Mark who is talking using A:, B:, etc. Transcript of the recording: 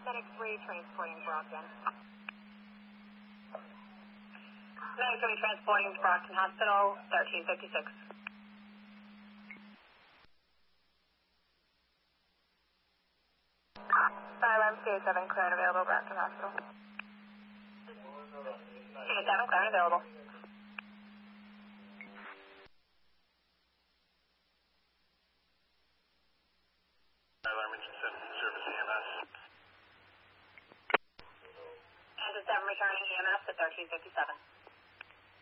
A: FedEx 3 transporting Brockton. 9-3 transporting to Brockton Hospital, 1356. Silence, CA7 clear and available, Brockton Hospital. CA7 clear and available.
B: Service EMS.
A: And 7 returning EMS at 1357.